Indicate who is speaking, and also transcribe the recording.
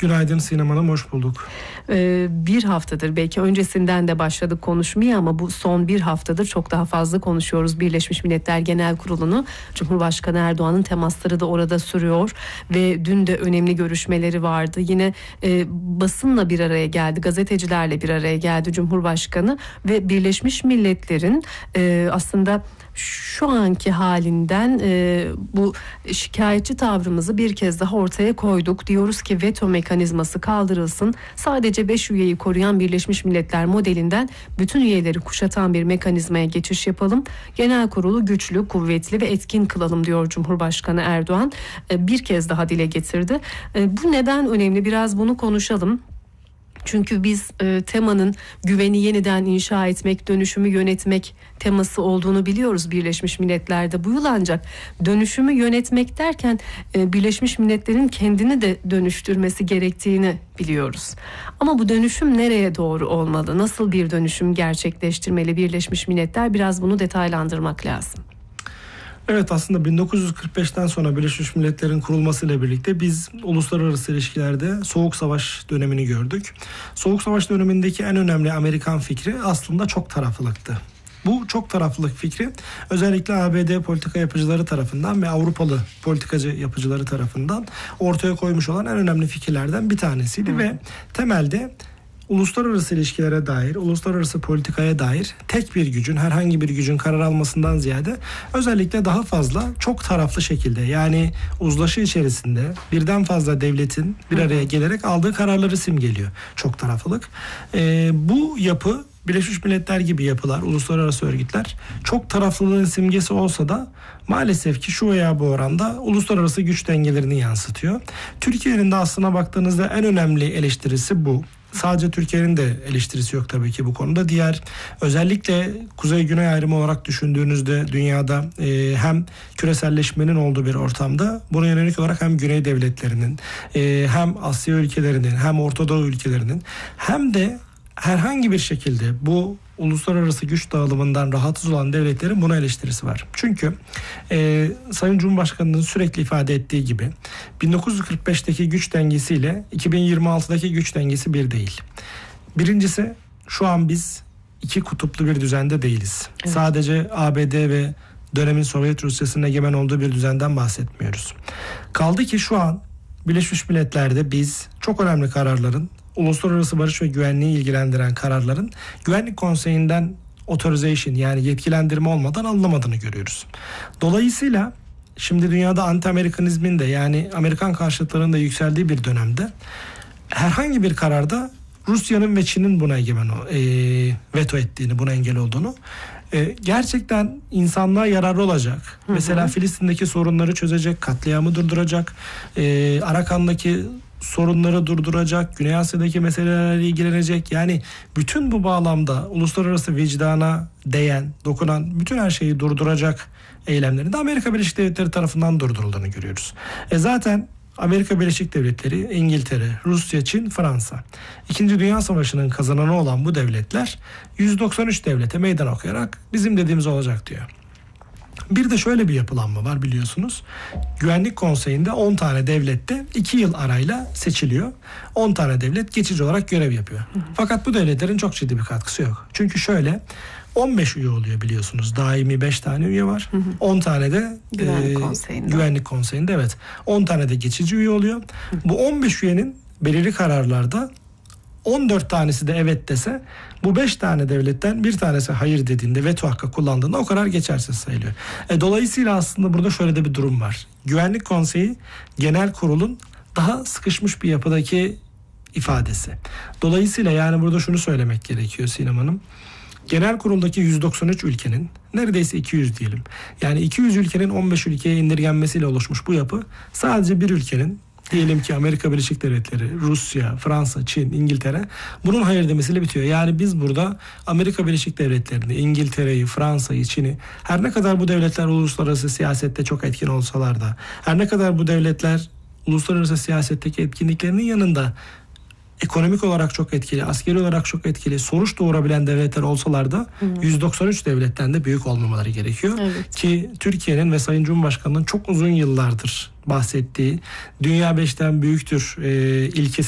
Speaker 1: Günaydın Sinem Hanım, hoş bulduk.
Speaker 2: Bir haftadır, belki öncesinden de başladık konuşmaya ama bu son bir haftadır çok daha fazla konuşuyoruz. Birleşmiş Milletler Genel Kurulu'nu, Cumhurbaşkanı Erdoğan'ın temasları da orada sürüyor ve dün de önemli görüşmeleri vardı. Yine basınla bir araya geldi, gazetecilerle bir araya geldi Cumhurbaşkanı ve Birleşmiş Milletler'in aslında şu anki halinden bu şikayetçi tavrımızı bir kez daha ortaya koyduk. Diyoruz ki veto mekanizması kaldırılsın. Sadece 5 üyeyi koruyan Birleşmiş Milletler modelinden bütün üyeleri kuşatan bir mekanizmaya geçiş yapalım. Genel kurulu güçlü, kuvvetli ve etkin kılalım diyor Cumhurbaşkanı Erdoğan. Bir kez daha dile getirdi. Bu neden önemli? Biraz bunu konuşalım. Çünkü biz temanın güveni yeniden inşa etmek, dönüşümü yönetmek teması olduğunu biliyoruz Birleşmiş Milletler'de bu yıl, ancak dönüşümü yönetmek derken Birleşmiş Milletler'in kendini de dönüştürmesi gerektiğini biliyoruz. Ama bu dönüşüm nereye doğru olmalı? Nasıl bir dönüşüm gerçekleştirmeli Birleşmiş Milletler? Biraz bunu detaylandırmak lazım.
Speaker 1: Evet, aslında 1945'ten sonra Birleşmiş Milletler'in kurulmasıyla birlikte biz uluslararası ilişkilerde Soğuk Savaş dönemini gördük. Soğuk Savaş dönemindeki en önemli Amerikan fikri aslında çok taraflılıktı. Bu çok taraflılık fikri özellikle ABD politika yapıcıları tarafından ve Avrupalı politikacı yapıcıları tarafından ortaya koymuş olan en önemli fikirlerden bir tanesiydi ve temelde uluslararası ilişkilere dair, uluslararası politikaya dair tek bir gücün, herhangi bir gücün karar almasından ziyade özellikle daha fazla çok taraflı şekilde, yani uzlaşı içerisinde birden fazla devletin bir araya gelerek aldığı kararları simgeliyor çok taraflılık. Bu yapı, Birleşmiş Milletler gibi yapılar, uluslararası örgütler çok taraflılığın simgesi olsa da maalesef ki şu veya bu oranda uluslararası güç dengelerini yansıtıyor. Türkiye'nin de aslına baktığınızda en önemli eleştirisi bu. Sadece Türkiye'nin de eleştirisi yok tabii ki bu konuda. Diğer, özellikle kuzey-güney ayrımı olarak düşündüğünüzde dünyada hem küreselleşmenin olduğu bir ortamda buna yönelik olarak hem güney devletlerinin, hem Asya ülkelerinin, hem Orta Doğu ülkelerinin, hem de herhangi bir şekilde bu uluslararası güç dağılımından rahatsız olan devletlerin buna eleştirisi var. Çünkü Sayın Cumhurbaşkanı'nın sürekli ifade ettiği gibi 1945'teki güç dengesiyle 2026'daki güç dengesi bir değil. Birincisi, şu an biz iki kutuplu bir düzende değiliz. Evet. Sadece ABD ve dönemin Sovyet Rusyası'nın egemen olduğu bir düzenden bahsetmiyoruz. Kaldı ki şu an Birleşmiş Milletler'de biz çok önemli kararların, uluslararası barış ve güvenliği ilgilendiren kararların Güvenlik Konseyi'nden authorization, yani yetkilendirme olmadan alınamadığını görüyoruz. Dolayısıyla şimdi dünyada anti-Amerikanizmin de, yani Amerikan karşıtlarının da yükseldiği bir dönemde herhangi bir kararda Rusya'nın ve Çin'in buna veto ettiğini, buna engel olduğunu, gerçekten insanlığa yararlı olacak. Mesela Filistin'deki sorunları çözecek, katliamı durduracak, Arakan'daki sorunları durduracak, Güney Asya'daki meselelerle ilgilenecek. Yani bütün bu bağlamda uluslararası vicdana değen, dokunan bütün her şeyi durduracak eylemlerin de Amerika Birleşik Devletleri tarafından durdurulduğunu görüyoruz. Zaten Amerika Birleşik Devletleri, İngiltere, Rusya, Çin, Fransa. İkinci Dünya Savaşı'nın kazananı olan bu devletler 193 devlete meydan okuyarak bizim dediğimiz olacak diyor. Bir de şöyle bir yapılanma var, biliyorsunuz. Güvenlik Konseyi'nde 10 tane devlette 2 yıl arayla seçiliyor. 10 tane devlet geçici olarak görev yapıyor. Fakat bu devletlerin çok ciddi bir katkısı yok. Çünkü şöyle, 15 üye oluyor biliyorsunuz. Daimi 5 tane üye var. 10 tane de Güvenlik Konseyi'nde evet. 10 tane de geçici üye oluyor. Bu 15 üyenin belirli kararlarda 14 tanesi de evet dese, bu 5 tane devletten bir tanesi hayır dediğinde, veto hakkı kullandığında o karar geçersiz sayılıyor. Dolayısıyla aslında burada şöyle de bir durum var. Güvenlik Konseyi Genel Kurul'un daha sıkışmış bir yapıdaki ifadesi. Dolayısıyla yani burada şunu söylemek gerekiyor Sinem Hanım. Genel Kurul'daki 193 ülkenin, neredeyse 200 diyelim, yani 200 ülkenin 15 ülkeye indirgenmesiyle oluşmuş bu yapı, sadece bir ülkenin, diyelim ki Amerika Birleşik Devletleri, Rusya, Fransa, Çin, İngiltere, bunun hayır demesiyle bitiyor. Yani biz burada Amerika Birleşik Devletleri'ni, İngiltere'yi, Fransa'yı, Çin'i, her ne kadar bu devletler uluslararası siyasette çok etkin olsalar da, her ne kadar bu devletler uluslararası siyasetteki etkinliklerinin yanında ekonomik olarak çok etkili, askeri olarak çok etkili, sonuç doğurabilen devletler olsalar da 193 devletten de büyük olmamaları gerekiyor. Evet. Ki Türkiye'nin ve Sayın Cumhurbaşkanı'nın çok uzun yıllardır bahsettiği dünya 5'ten büyüktür ilkesi